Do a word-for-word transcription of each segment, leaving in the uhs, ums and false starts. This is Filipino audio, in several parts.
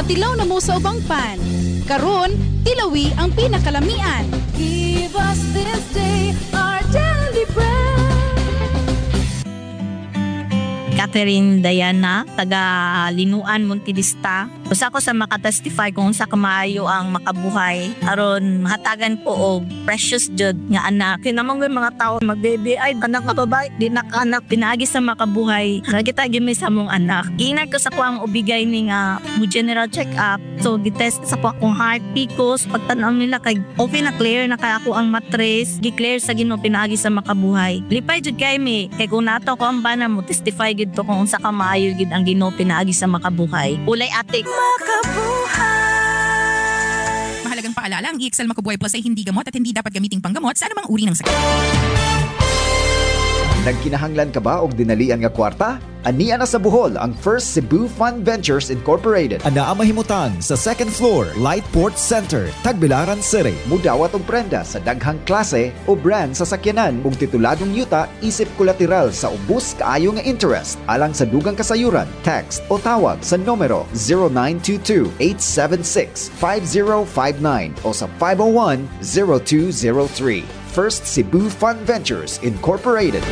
Matilaw na mo sa ubang pan. Karon, tilawi ang pinakalamian. Give us this day our daily bread. Catherine Diana, taga Linuan, Montedista. Usa ko sa makatestify kung sa kamaayo ang makabuhay aron mahatagan ko og precious jud nga anak. Kinamang mga tao mag-baby ay anak nga babae, di na anak pinaagi sa makabuhay. Kita gimi sa mong anak. Giingat ko sa kuang ubigay ni nga mo general check up. So gitest sa ko akong heart picos, pagtan-aw nila kay okay na clear na kay ako ang matres, gi-clear sa Ginoo pinaagi sa makabuhay. Lipay jud kay mi kay kung nato ko ang bana mo testify gid to kung unsa ka maayo gid ang Ginoo pinaagi sa makabuhay. Ulay atik makabuhay. Mahalagang paalala, ang E X L Makabuhay Plus ay hindi gamot at hindi dapat gamiting panggamot sa anumang uri ng sakit. Nagkinahanglan ka ba og dinalian nga kwarta? Ania na sa Bohol ang First Cebu Fund Ventures Incorporated. Ana ang mahimutan sa second floor, Lightport Center, Tagbilaran City. Mudawat og prenda sa daghang klase o brand sa sakyanan ug tituladong yuta isip kolateral sa ubos kaayo nga interest. Alang sa dugang kasayuran, text o tawag sa numero zero nine two two, eight seven six, five zero five nine o sa five oh one, zero two zero three. First Cebu Fund Ventures Incorporated.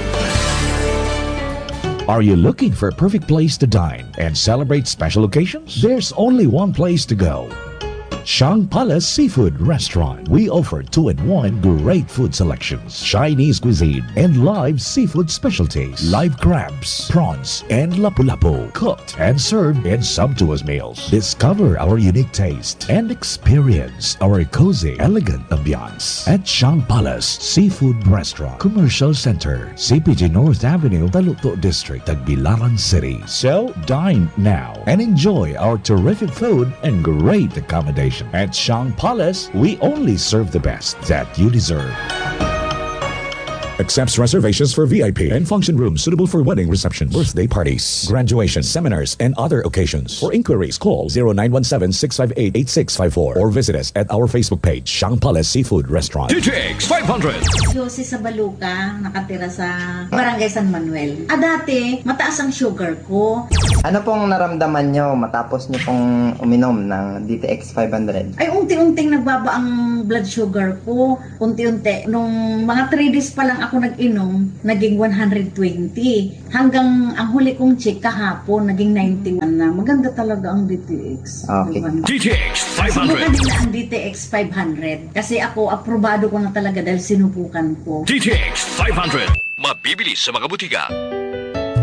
Are you looking for a perfect place to dine and celebrate special occasions? There's only one place to go. Shang Palace Seafood Restaurant. We offer two-in-one great food selections, Chinese cuisine, and live seafood specialties, live crabs, prawns, and lapu-lapu, cooked and served in sumptuous meals. Discover our unique taste and experience our cozy, elegant ambiance at Shang Palace Seafood Restaurant, Commercial Center, C P G North Avenue, Taluto District, Tagbilaran City. So dine now and enjoy our terrific food and great accommodation. At Shang Palace, we only serve the best that you deserve. Accepts reservations for V I P and function rooms suitable for wedding receptions, birthday parties, graduation, seminars, and other occasions. For inquiries, call zero nine one seven, six five eight, eight six five four or visit us at our Facebook page, Shang Palace Seafood Restaurant. D T X five hundred. Si Jose Sabaluka, nakatira sa Barangay San Manuel. Ah, dati, mataas ang sugar ko. Ano pong naramdaman nyo matapos nyo pong uminom ng D T X five hundred? Ay, unti-unting nagbaba ang blood sugar ko. Unti-unti. Nung mga three days pa lang ako nag-inom, naging one hundred twenty. Hanggang ang huli kong check kahapon, naging ninety-one na. Maganda talaga ang D T X. Okay. D T X five hundred. Sinubukan nila ang D T X five hundred. Kasi ako, aprobado ko na talaga dahil sinubukan ko. D T X five hundred. Mabibili sa mga butika.